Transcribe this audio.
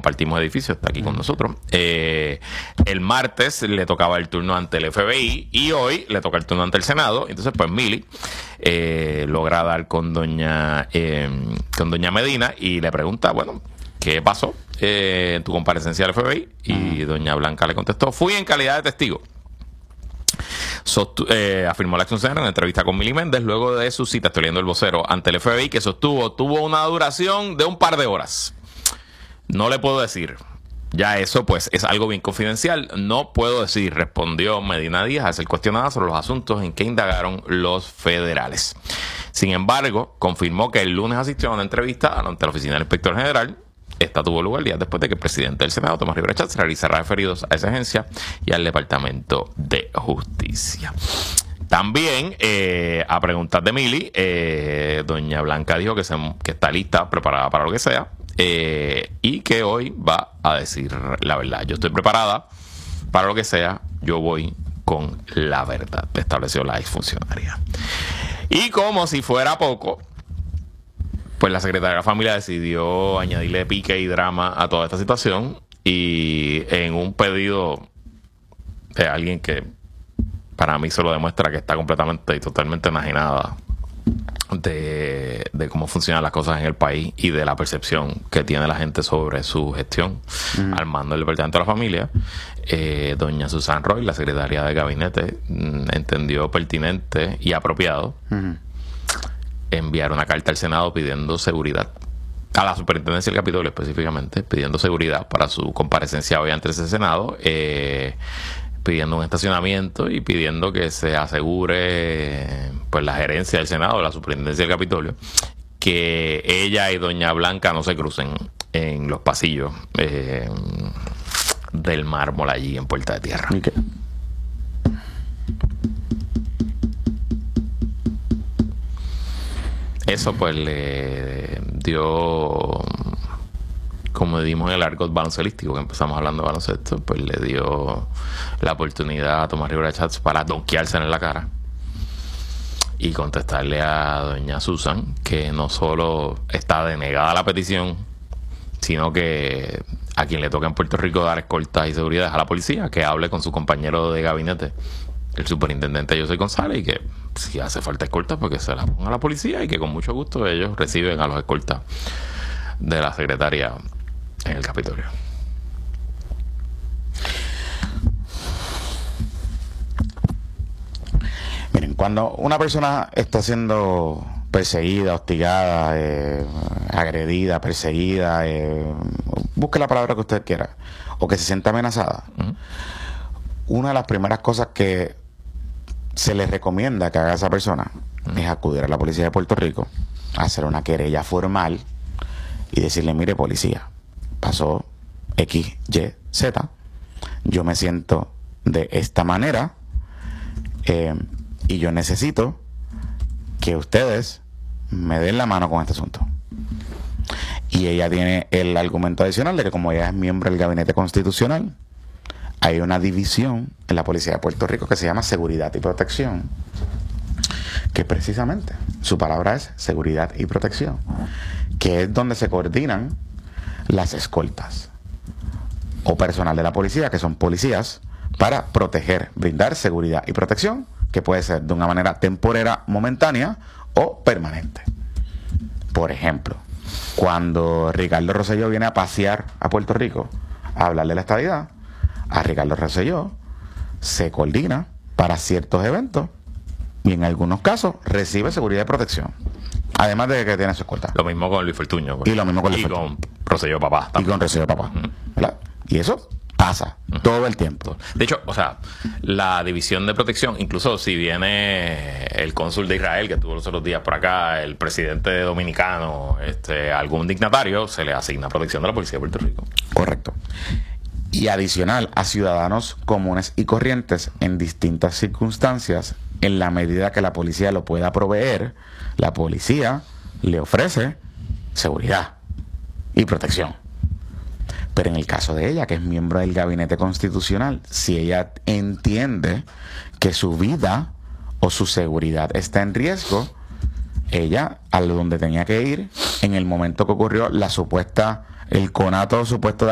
compartimos edificio, está aquí con nosotros. El martes le tocaba el turno ante el FBI y hoy le toca el turno ante el Senado. Entonces, pues Mili logra dar con doña Medina y le pregunta, bueno, ¿qué pasó en tu comparecencia al FBI? Y doña Blanca le contestó, fui en calidad de testigo. Afirmó la exfuncionaria en una entrevista con Mili Méndez luego de su cita, estoy leyendo el vocero, ante el FBI, que tuvo una duración de un par de horas. No le puedo decir. Ya eso pues es algo bien confidencial. No puedo decir, respondió Medina Díaz al ser cuestionada sobre los asuntos en que indagaron los federales. Sin embargo, confirmó que el lunes asistió a una entrevista ante la oficina del inspector general. Esta tuvo lugar días después de que el presidente del Senado, Tomás Rivera Chatz, realizara referidos a esa agencia y al Departamento de Justicia. También, a preguntas de Mili, doña Blanca dijo que está lista, preparada para lo que sea, y que hoy va a decir la verdad. Yo estoy preparada para lo que sea, yo voy con la verdad, estableció la exfuncionaria. Y como si fuera poco, pues la secretaria de la familia decidió añadirle pique y drama a toda esta situación y en un pedido de alguien que para mí solo demuestra que está completamente y totalmente enajenada de cómo funcionan las cosas en el país y de la percepción que tiene la gente sobre su gestión al mando del Departamento de la Familia, doña Susan Roy, la secretaria de gabinete, entendió pertinente y apropiado enviar una carta al Senado pidiendo seguridad, a la superintendencia del Capitolio específicamente, pidiendo seguridad para su comparecencia hoy ante ese Senado, pidiendo un estacionamiento y pidiendo que se asegure pues la gerencia del Senado, la superintendencia del Capitolio, que ella y doña Blanca no se crucen en los pasillos del mármol allí en Puerta de Tierra. Okay. Eso pues le dio, como dimos en el argot baloncelístico, que empezamos hablando de baloncesto, pues le dio la oportunidad a Tomás Rivera Chatz para donkearse en la cara y contestarle a doña Susan que no solo está denegada la petición, sino que a quien le toca en Puerto Rico dar escoltas y seguridad es a la policía, que hable con su compañero de gabinete, el superintendente José González, y que si hace falta escoltas, pues que se la ponga a la policía y que con mucho gusto ellos reciben a los escoltas de la secretaria en el Capitolio. Miren, cuando una persona está siendo perseguida, hostigada, agredida, perseguida, busque la palabra que usted quiera, o que se sienta amenazada, una de las primeras cosas que se les recomienda que haga esa persona es acudir a la policía de Puerto Rico, hacer una querella formal y decirle, mire policía, pasó X, Y, Z, yo me siento de esta manera y yo necesito que ustedes me den la mano con este asunto. Y ella tiene el argumento adicional de que como ella es miembro del gabinete constitucional, hay una división en la policía de Puerto Rico que se llama Seguridad y Protección, que precisamente su palabra es seguridad y protección, que es donde se coordinan las escoltas o personal de la policía, que son policías, para proteger, brindar seguridad y protección, que puede ser de una manera temporera, momentánea o permanente. Por ejemplo, cuando Ricardo Rosselló viene a pasear a Puerto Rico a hablar de la estadidad, a Ricardo Rosselló se coordina para ciertos eventos y en algunos casos recibe seguridad y protección, además de que tiene su escolta. Lo mismo con Luis Fortuño, pues. Y lo mismo con Luis y Fortuño. con Rosselló Papá también. Y con Rosselló Papá, ¿verdad? Y eso pasa todo el tiempo. De hecho, o sea, la división de protección, incluso si viene el cónsul de Israel, que estuvo los otros días por acá, el presidente dominicano, algún dignatario, se le asigna protección de la policía de Puerto Rico. Correcto. Y adicional a ciudadanos comunes y corrientes en distintas circunstancias, en la medida que la policía lo pueda proveer, la policía le ofrece seguridad y protección. Pero en el caso de ella, que es miembro del gabinete constitucional, si ella entiende que su vida o su seguridad está en riesgo, ella a donde tenía que ir en el momento que ocurrió el conato supuesto de